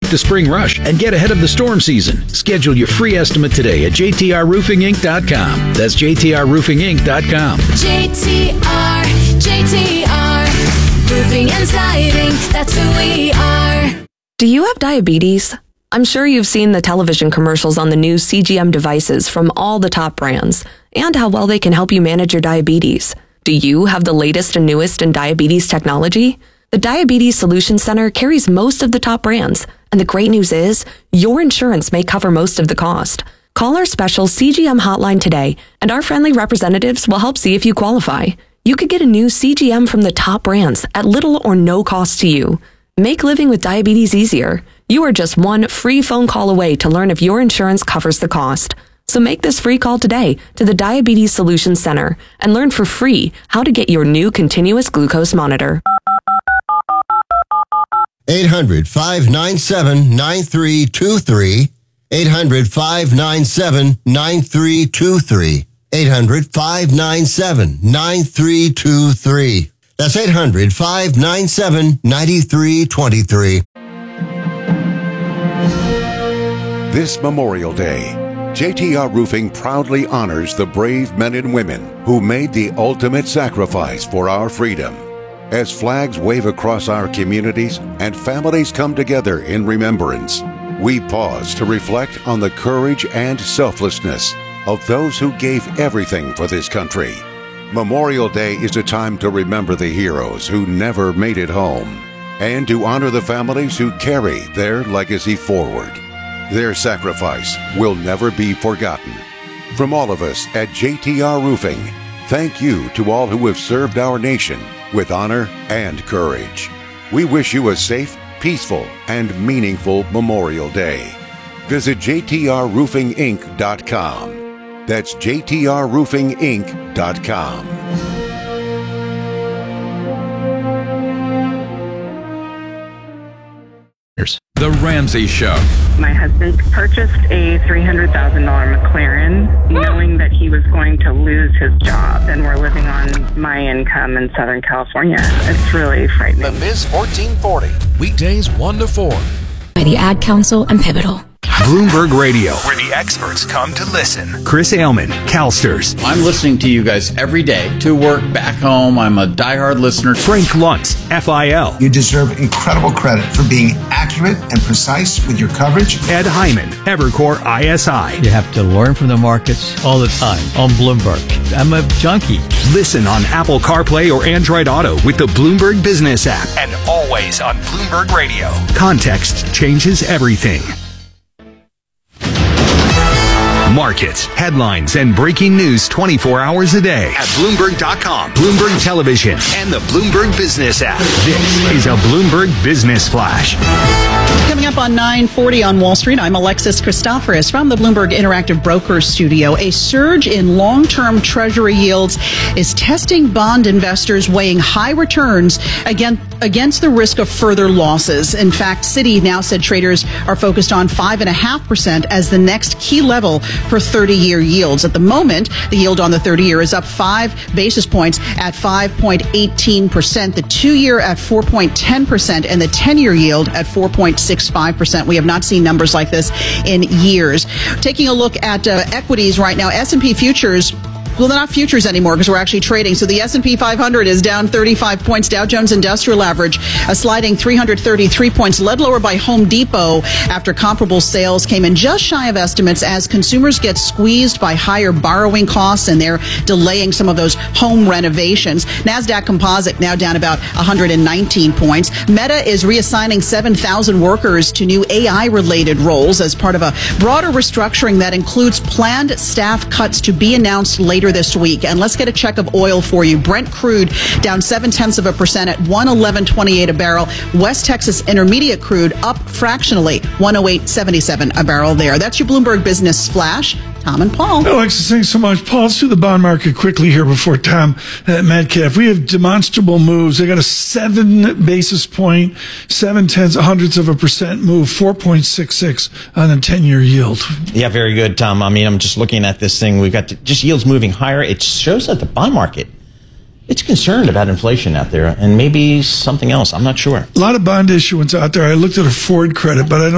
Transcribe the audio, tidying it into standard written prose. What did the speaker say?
the spring rush and get ahead of the storm season. Schedule your free estimate today at jtrroofinginc.com. That's jtrroofinginc.com. JTR, roofing and siding, that's who we are. Do you have diabetes? I'm sure you've seen the television commercials on the new CGM devices from all the top brands and how well they can help you manage your diabetes. Do you have the latest and newest in diabetes technology? The Diabetes Solutions Center carries most of the top brands, and the great news is your insurance may cover most of the cost. Call our special CGM hotline today, and our friendly representatives will help see if you qualify. You could get a new CGM from the top brands at little or no cost to you. Make living with diabetes easier. You are just one free phone call away to learn if your insurance covers the cost. So make this free call today to the Diabetes Solutions Center and learn for free how to get your new continuous glucose monitor. 800-597-9323. 800-597-9323. 800-597-9323. That's 800-597-9323. This Memorial Day, JTR Roofing proudly honors the brave men and women who made the ultimate sacrifice for our freedom. As flags wave across our communities and families come together in remembrance, we pause to reflect on the courage and selflessness of those who gave everything for this country. Memorial Day is a time to remember the heroes who never made it home and to honor the families who carry their legacy forward. Their sacrifice will never be forgotten. From all of us at JTR Roofing, thank you to all who have served our nation with honor and courage. We wish you a safe, peaceful, and meaningful Memorial Day. Visit jtrroofinginc.com. That's jtrroofinginc.com. The Ramsey Show. My husband purchased a $300,000 McLaren, knowing that he was going to lose his job, and we're living on my income in Southern California. It's really frightening. The Biz 1440. Weekdays 1 to 4. By the Ad Council and Pivotal. Bloomberg Radio. Where the experts come to listen. Chris Ailman, CalSTRS. I'm listening to you guys every day, to work, back home. I'm a diehard listener. Frank Luntz, FIL. You deserve incredible credit for being accurate and precise with your coverage. Ed Hyman, Evercore ISI. You have to learn from the markets all the time on Bloomberg. I'm a junkie. Listen on Apple CarPlay or Android Auto with the Bloomberg Business app. And always on Bloomberg Radio. Context changes everything. Markets, headlines, and breaking news 24 hours a day at Bloomberg.com, Bloomberg Television, and the Bloomberg Business app. This is a Bloomberg Business Flash. Coming up on 9:40 on Wall Street, I'm Alexis Christoforous from the Bloomberg Interactive Brokers Studio. A surge in long-term Treasury yields is testing bond investors weighing high returns against the risk of further losses. In fact, Citi now said traders are focused on 5.5% as the next key level for 30-year yields. At the moment, the yield on the 30-year is up 5 basis points at 5.18%, the 2-year at 4.10%, and the 10-year yield at 4.65%. We have not seen numbers like this in years. Taking a look at equities right now, S&P futures. Well, they're not futures anymore because we're actually trading. So the S&P 500 is down 35 points. Dow Jones Industrial Average sliding 333 points, led lower by Home Depot after comparable sales came in just shy of estimates as consumers get squeezed by higher borrowing costs and they're delaying some of those home renovations. NASDAQ Composite now down about 119 points. Meta is reassigning 7,000 workers to new AI-related roles as part of a broader restructuring that includes planned staff cuts to be announced later this week. And let's get a check of oil for you. Brent crude down 0.7% at $111.28 a barrel. West Texas Intermediate crude up fractionally, $108.77 a barrel there. That's your Bloomberg Business Flash. Tom and Paul. Alexis, thanks so much. Paul, let's do the bond market quickly here before Tom at Metcalf. We have demonstrable moves. They got a 7 basis point, 0.7% move, 4.66 on a 10-year yield. Yeah, very good, Tom. I mean, I'm just looking at this thing. We've got just yields moving higher. It shows that the bond market, it's concerned about inflation out there and maybe something else. I'm not sure. A lot of bond issuance out there. I looked at a Ford credit, but I don't